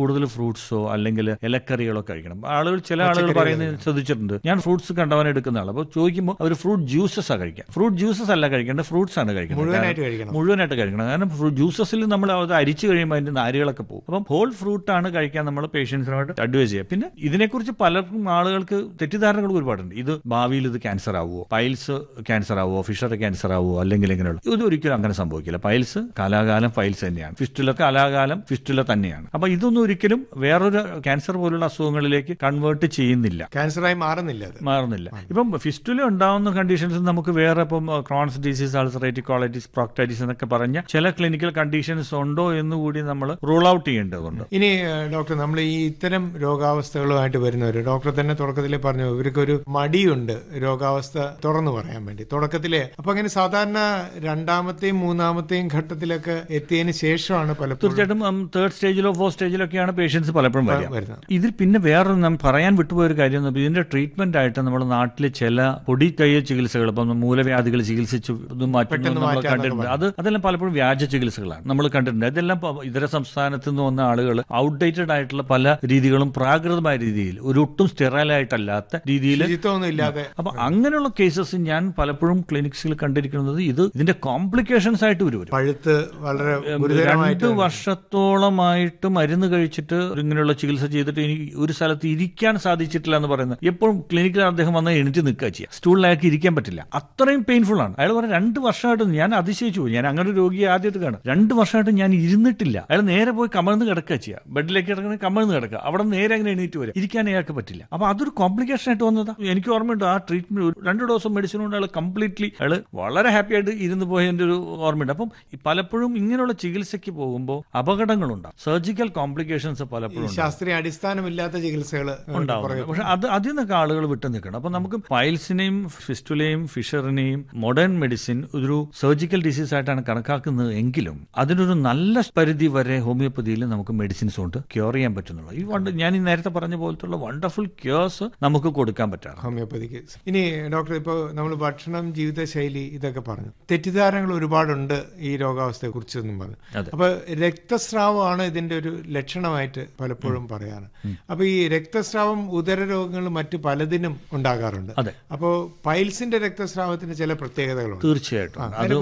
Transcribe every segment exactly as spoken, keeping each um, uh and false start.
കൂടുതൽ ഫ്രൂട്ട്സോ അല്ലെങ്കിൽ ഇലക്കറികളോ കഴിക്കണം. ആളുകൾ ചില ആളുകൾ പറയുന്നത് ശ്രദ്ധിച്ചിട്ടുണ്ട്, ഞാൻ ഫ്രൂട്ട്സ് കണ്ടവൻ എടുക്കുന്ന ആൾ. അപ്പോൾ ചോദിക്കുമ്പോൾ അവർ ഫ്രൂട്ട് ജ്യൂസസ് ആ കഴിക്കാം. ഫ്രൂട്ട് ജ്യൂസസ് അല്ല കഴിക്കേണ്ടത്, ഫ്രൂട്ട്സ് ആണ് കഴിക്കുന്നത്. മുഴുവനായിട്ട് കഴിക്കണം. കാരണം ഫ്രൂട്ട് ജ്യൂസസിൽ നമ്മൾ അത് അരിച്ചു കഴിയുമ്പോൾ അതിന്റെ നാരുകളൊക്കെ പോകും. അപ്പം ഹോൾ ഫ്രൂട്ട് ആണ് കഴിക്കാൻ നമ്മൾ പേഷ്യൻസിനോട് അഡ്വൈസ് ചെയ്യുക. പിന്നെ ഇതിനെക്കുറിച്ച് പലർക്കും ആളുകൾക്ക് തെറ്റിദ്ധാരണകൾ ഒരുപാടുണ്ട്. ഇത് ഭാവിയിൽ ഇത് ക്യാൻസർ ആവുമോ, പൈൽസ് ക്യാൻസർ ആവുമോ, ഫിഷർ ക്യാൻസർ ആവുമോ, അല്ലെങ്കിൽ ഇങ്ങനെയുള്ള ഇത് ഒരിക്കലും അങ്ങനെ സംഭവിക്കില്ല. പൈൽസ് കാലാകാലം പൈൽസ് തന്നെയാണ്, ഫിസ്റ്റുല കാലാകാലം ഫിസ്റ്റുല തന്നെയാണ്. അപ്പൊ ഇതൊന്നും ഒരിക്കലും വേറൊരു ക്യാൻസർ പോലുള്ള അസുഖങ്ങളിലേക്ക് കൺവേർട്ട് ചെയ്യുന്നില്ല, ക്യാൻസറായി മാറുന്നില്ല മാറുന്നില്ല ഇപ്പം ഫിസ്റ്റുല ഉണ്ടാവുന്ന കണ്ടീഷൻസ് നമുക്ക് വേറെ ഇപ്പം ക്രോൺസ് ഡിസീസ്, അൾസറേറ്റീവ് കോളൈറ്റിസ്, പ്രോക്ടൈറ്റിസ് എന്നൊക്കെ പറഞ്ഞ ചില ക്ലിനിക്കൽ കണ്ടീഷൻസ് ഉണ്ടോ എന്ന് കൂടി നമ്മൾ റൂൾ ഔട്ട് ചെയ്യേണ്ടതുണ്ട്. ഇനി ഡോക്ടർ, നമ്മൾ ഈ ഇത്തരം രോഗാവസ്ഥകളുമായിട്ട് വരുന്നവർ, ഡോക്ടർ തന്നെ തുടക്കത്തിലെ പറഞ്ഞു ഇവർക്കൊരു മടിയുണ്ട് രോഗാവസ്ഥ തുറന്നു പറയാൻ വേണ്ടി തുടക്കത്തിലെ. അപ്പൊ അങ്ങനെ സാധാരണ രണ്ടാമത്തെയും മൂന്നാമത്തെയും ഘട്ടത്തിലൊക്കെ എത്തിയതിന് ശേഷമാണ് പലപ്പോഴും, തീർച്ചയായിട്ടും തേർഡ് സ്റ്റേജിലോ ഫോർത്ത് സ്റ്റേജിലോ ഒക്കെയാണ് പേഷ്യൻസ് പലപ്പോഴും വരുന്നത്. ഇതിൽ പിന്നെ വേറെ നമ്മൾ പറയാൻ വിട്ടുപോയൊരു കാര്യം, ഇതിന്റെ ട്രീറ്റ്മെന്റ് ആയിട്ട് നമ്മുടെ നാട്ടിലെ ചില പൊടി കയ്യ ചികിത്സകൾ, ഇപ്പം മൂലവ്യാധികൾ ചികിത്സിച്ചു മാറ്റുന്നത് നമ്മൾ കണ്ടിട്ടുണ്ട്. അത് അതെല്ലാം പലപ്പോഴും വ്യാജ ചികിത്സകളാണ് നമ്മൾ കണ്ടിട്ടുണ്ട്. ഇതെല്ലാം ഇതര സംസ്ഥാനത്ത് നിന്ന് വന്ന ആളുകൾ ഔട്ട്ഡേറ്റഡ് ആയിട്ടുള്ള പല രീതികളും പ്രാകൃതമായ രീതിയിൽ, ഒരു ഒട്ടും സ്റ്റെറൈൽ ആയിട്ടല്ലാത്ത രീതിയിൽ. അപ്പൊ അങ്ങനെയുള്ള കേസസ് ഞാൻ പലപ്പോഴും ക്ലിനിക്സിൽ കണ്ടിരിക്കുന്നത് ഇത് ഇതിന്റെ കോംപ്ലിക്കേഷൻസ് ആയിട്ട് വരും. പഴുത്ത് വളരെ രണ്ട് വർഷത്തോളമായിട്ട് മരുന്ന് കഴിച്ചിട്ട് ഇങ്ങനെയുള്ള ചികിത്സ ചെയ്തിട്ട് എനിക്ക് ഒരു സ്ഥലത്ത് ഇരിക്കാൻ സാധിച്ചിട്ടില്ല എന്ന് പറയുന്നത്. എപ്പോഴും ക്ലിനിക്കിൽ അദ്ദേഹം വന്നാൽ എണീറ്റ് നിൽക്കുക ചെയ്യുക, സ്റ്റൂളിൽ അയാൾക്ക് ഇരിക്കാൻ പറ്റില്ല, അത്രയും പെയിൻഫുൾ ആണ്. അയാൾ പറഞ്ഞ രണ്ട് വർഷമായിട്ട് ഞാൻ അതിശയിച്ചു പോയി, ഞാൻ അങ്ങനെ ഒരു രോഗിയെ ആദ്യമായിട്ട് കാണും. രണ്ട് വർഷമായിട്ട് ഞാൻ ഇരുന്നിട്ടില്ല. അയാൾ നേരെ പോയി കമഴ്ന്ന് കിടക്കുക ചെയ്യുക, ബെഡിലേക്ക് കിടക്കണ കമഴ്ന്ന് കിടക്കുക, അവിടെ നേരെ അങ്ങനെ എണീറ്റ് വരും, ഇരിക്കാൻ അയാൾക്ക് പറ്റില്ല. അപ്പൊ അതൊരു കോംപ്ലിക്കേഷൻ ആയിട്ട് വന്നതാ. എനിക്ക് ഓർമ്മയുണ്ട് ആ ട്രീറ്റ്മെന്റ് രണ്ട് ഡോസും മെഡിസിൻ കൊണ്ട് അയാൾ കംപ്ലീറ്റ്ലി അയാൾ വളരെ ഹാപ്പി ആയിട്ട് ഇരുന്ന് പോയതിന്റെ ഒരു ഓർമ്മയുണ്ട്. അപ്പം പലപ്പോഴും ഇങ്ങനെയുള്ള ചികിത്സയ്ക്ക് പോകുമ്പോൾ അപകടങ്ങളുണ്ടാവും, സർജിക്കൽ കോംപ്ലിക്കേഷൻസ് പലപ്പോഴും ശാസ്ത്രീയ അടിസ്ഥാനമില്ലാത്ത ചികിത്സകൾ ഉണ്ടാവും. പക്ഷെ അത് അതിൽ നിന്നൊക്കെ ആളുകൾ വിട്ടു നിൽക്കണം. അപ്പൊ നമുക്ക് പൈൽസിനെയും ഫിസ്റ്റുലയും ഫിഷറിനെയും മോഡേൺ മെഡിസിൻ ഒരു സർജിക്കൽ ഡിസീസ് ആയിട്ടാണ് കണക്കാക്കുന്നത് എങ്കിലും അതിനൊരു നല്ല പരിധി വരെ ഹോമിയോപ്പതിയിൽ നമുക്ക് മെഡിസിൻസ് കൊണ്ട് ക്യൂർ ചെയ്യാൻ പറ്റുന്നുള്ളൂ. ഈ വണ്ട് ഞാൻ ഈ നേരത്തെ പറഞ്ഞ പോലത്തുള്ള വണ്ടർഫുൾ ക്യൂർസ് നമുക്ക് കൊടുക്കാൻ പറ്റാറ് ഹോമിയോപ്പതിക്ക്. ഇനി ഡോക്ടർ, ഇപ്പോൾ നമ്മൾ ഭക്ഷണം, ജീവിതശൈലി ഇതൊക്കെ പറഞ്ഞു, തെറ്റിദ്ധാരണകൾ ഒരുപാടുണ്ട് ഈ രോഗാവസ്ഥയെ കുറിച്ചൊന്നും പറഞ്ഞു. അപ്പൊ രക്തസ്രാവമാണ് ഇതിന്റെ ഒരു ലക്ഷണമായിട്ട് പലപ്പോഴും പറയാറ്. അപ്പൊ ഈ രക്തസ്രാവം ഉദര രോഗങ്ങൾ മറ്റു പലതിനും ഉണ്ടാകാറുണ്ട്. അപ്പോ പൈൽസിന്റെ രക്തസ്രാവത്തിന് ചില പ്രത്യേകതകളുണ്ട്. തീർച്ചയായിട്ടും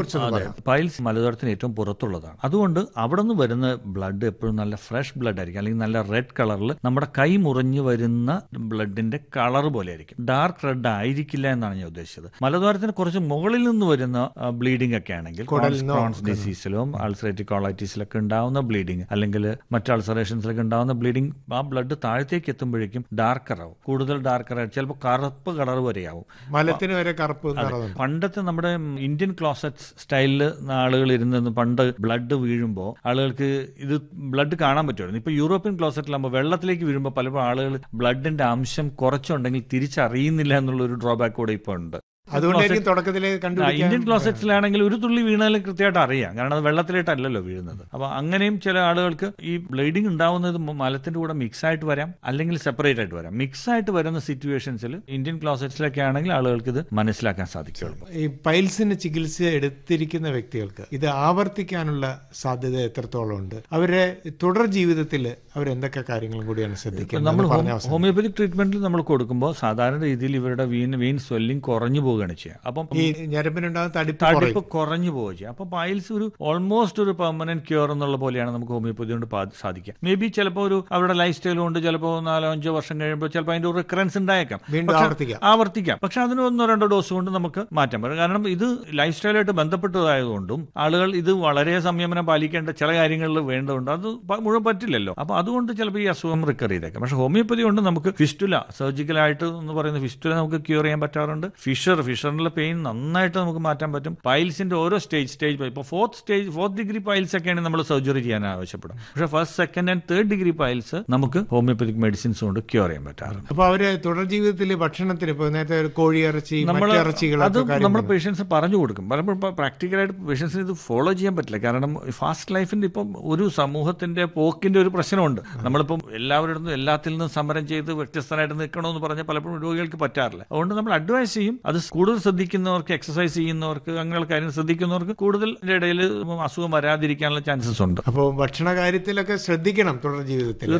പൈൽസ് മലദ്വാരത്തിന് ഏറ്റവും പുറത്തുള്ളതാണ്. അതുകൊണ്ട് അവിടെ നിന്ന് വരുന്ന ബ്ലഡ് എപ്പോഴും നല്ല ഫ്രഷ് ബ്ലഡ് ആയിരിക്കും, അല്ലെങ്കിൽ നല്ല റെഡ് കളറിൽ നമ്മുടെ കൈ മുറിഞ്ഞു വരുന്ന ബ്ലഡിന്റെ കളർ പോലെ ആയിരിക്കും, ഡാർക്ക് റെഡ് ആയിരിക്കില്ല എന്നാണ് ഞാൻ ഉദ്ദേശിച്ചത്. മലദ്വാരത്തിന് കുറച്ച് മുകളിൽ നിന്ന് വരുന്ന ബ്ലീഡിംഗ് ഒക്കെ ആണെങ്കിൽ ക്രോൺസ് ഡിസീസിലും അൾസറേറ്റീവ് കോളൈറ്റിസിലൊക്കെ ഉണ്ടാവുന്ന ബ്ലീഡിംഗ്, അല്ലെങ്കിൽ മറ്റു അൾസറേഷൻസിലൊക്കെ ഉണ്ടാവുന്ന ബ്ലീഡിംഗ്, ആ ബ്ലഡ് താഴത്തേക്ക് എത്തുമ്പോഴേക്കും ഡാർക്കർ ആവും, കൂടുതൽ ഡാർക്കർ ആയിട്ട് ചിലപ്പോൾ കറുപ്പ് കളർ വരെയാവും. മലത്തിന് വരെ കറുപ്പ്. പണ്ടത്തെ നമ്മുടെ ഇന്ത്യൻ ക്ലോസറ്റ് സ്റ്റൈലിൽ ആളുകൾ ഇരുന്ന് പണ്ട് ബ്ലഡ് വീഴുമ്പോൾ ആളുകൾക്ക് ഇത് ബ്ലഡ് കാണാൻ പറ്റുമായിരുന്നു. ഇപ്പൊ യൂറോപ്യൻ ക്ലോസറ്റിലാകുമ്പോൾ വെള്ളത്തിലേക്ക് വീഴുമ്പോൾ പലപ്പോഴും ആളുകൾ ബ്ലഡിന്റെ അംശം കുറച്ചുണ്ടെങ്കിൽ തിരിച്ചറിയുന്നില്ല എന്നുള്ള ഒരു ഡ്രോബാക്ക് കൂടെ ഇപ്പോൾ ഉണ്ട്. അതുകൊണ്ടായിരിക്കും തുടക്കത്തിലെ ഇന്ത്യൻ ക്ലോസറ്റ്സിലാണെങ്കിൽ ഒരു തുള്ളി വീണാൽ കൃത്യമായിട്ട് അറിയാം, കാരണം അത് വെള്ളത്തിലേട്ടല്ലല്ലോ വീഴുന്നത്. അപ്പൊ അങ്ങനെയും ചില ആളുകൾക്ക് ഈ ബ്ലീഡിംഗ് ഉണ്ടാവുന്നത് മലത്തിന്റെ കൂടെ മിക്സ് ആയിട്ട് വരാം, അല്ലെങ്കിൽ സെപ്പറേറ്റ് ആയിട്ട് വരാം. മിക്സ് ആയിട്ട് വരുന്ന സിറ്റുവേഷൻസിൽ ഇന്ത്യൻ ക്ലോസറ്റ്സിലൊക്കെ ആണെങ്കിൽ ആളുകൾക്ക് ഇത് മനസ്സിലാക്കാൻ സാധിക്കുള്ളൂ. ഈ പൈൽസിന് ചികിത്സ എടുത്തിരിക്കുന്ന വ്യക്തികൾക്ക് ഇത് ആവർത്തിക്കാനുള്ള സാധ്യത എത്രത്തോളം ഉണ്ട്? അവരുടെ തുടർ ജീവിതത്തിൽ അവരെന്തൊക്കെ കാര്യങ്ങളും കൂടിയാണ് ശ്രദ്ധിക്കുന്നത്? നമ്മൾ ഹോമിയോപ്പതിക് ട്രീറ്റ്മെന്റിൽ നമ്മൾ കൊടുക്കുമ്പോൾ സാധാരണ രീതിയിൽ ഇവരുടെ വീൻ വെയിൻ സ്വെല്ലിംഗ് കുറഞ്ഞു പോകും. അപ്പം ഈ ഞരമ്പിനുണ്ടാകുന്ന തടിപ്പ് കുറഞ്ഞു പോവുക ചെയ്യും. അപ്പൊ പൈൽസ് ഒരു ഓൾമോസ്റ്റ് ഒരു പെർമനന്റ് ക്യൂർ എന്നുള്ള പോലെയാണ് നമുക്ക് ഹോമിയോപ്പതി കൊണ്ട് സാധിക്കുക. മേ ബി ചിലപ്പോൾ ഒരു അവരുടെ ലൈഫ് സ്റ്റൈൽ കൊണ്ട് ചിലപ്പോൾ നാലോ അഞ്ചോ വർഷം കഴിയുമ്പോൾ ചിലപ്പോൾ അതിന്റെ ഒരു റിക്കറൻസ് ഉണ്ടായേക്കാം, ആവർത്തിക്കാം. പക്ഷെ അതിന് ഒന്നോ രണ്ടോ ഡോസ് കൊണ്ട് നമുക്ക് മാറ്റാൻ പറ്റും. കാരണം ഇത് ലൈഫ് സ്റ്റൈലായിട്ട് ബന്ധപ്പെട്ടതായതുകൊണ്ടും ആളുകൾ ഇത് വളരെ സംയമനം പാലിക്കേണ്ട ചില കാര്യങ്ങളിൽ വേണ്ടതുകൊണ്ട് അത് മുഴുവൻ പറ്റില്ലല്ലോ. അപ്പൊ അതുകൊണ്ട് ചിലപ്പോൾ ഈ അസുഖം റിക്കർ ചെയ്തേക്കാം. പക്ഷെ ഹോമിയോപ്പതി കൊണ്ട് നമുക്ക് ഫിസ്റ്റുല, സർജിക്കലായിട്ട് എന്ന് പറയുന്ന ഫിസ്റ്റുല നമുക്ക് ക്യൂർ ചെയ്യാൻ പറ്റാറുണ്ട്. ഫിഷർ ഫിഷറിലെ പെയിൻ നന്നായിട്ട് നമുക്ക് മാറ്റാൻ പറ്റും. പൈൽസിന്റെ ഓരോ സ്റ്റേജ് സ്റ്റേജ് ഇപ്പോൾ fourth stage fourth degree piles ഒക്കെയാണ് നമ്മൾ സർജറി ചെയ്യാൻ ആവശ്യപ്പെടും. പക്ഷെ first second and third degree piles നമുക്ക് ഹോമിയോപ്പതിക് മെഡിസിൻസ് കൊണ്ട് ക്യൂർ ചെയ്യാൻ പറ്റാറുണ്ട്. അപ്പൊ അവര് തുടർ ജീവിതത്തിൽ ഭക്ഷണത്തിന് ഇപ്പോൾ നേരത്തെ കോഴി ഇറച്ചി, അത് നമ്മൾ പേഷ്യൻസ് പറഞ്ഞു കൊടുക്കും. പലപ്പോഴും പ്രാക്ടിക്കലായിട്ട് പേഷ്യൻസിന് ഇത് ഫോളോ ചെയ്യാൻ പറ്റില്ല. കാരണം ഫാസ്റ്റ് ലൈഫിന്റെ ഇപ്പം ഒരു സമൂഹത്തിന്റെ പോക്കിന്റെ ഒരു പ്രശ്നമുണ്ട്. നമ്മളിപ്പം എല്ലാവരുടെ എല്ലാത്തിൽ നിന്നും സമരം ചെയ്ത് വ്യത്യസ്തനായിട്ട് നിൽക്കണമെന്ന് പറഞ്ഞാൽ പലപ്പോഴും രോഗികൾക്ക് പറ്റാറില്ല. അതുകൊണ്ട് നമ്മൾ അഡ്വൈസ് ചെയ്യും, അത് കൂടുതൽ ശ്രദ്ധിക്കുന്നവർക്ക്, എക്സസൈസ് ചെയ്യുന്നവർക്ക്, അങ്ങനെയുള്ള കാര്യം ശ്രദ്ധിക്കുന്നവർക്ക് കൂടുതൽ ഇടയിൽ അസുഖം വരാതിരിക്കാനുള്ള ചാൻസസ് ഉണ്ട്. അപ്പോൾ ഭക്ഷണ കാര്യത്തിലൊക്കെ ശ്രദ്ധിക്കണം തുടർ ജീവിതത്തിൽ.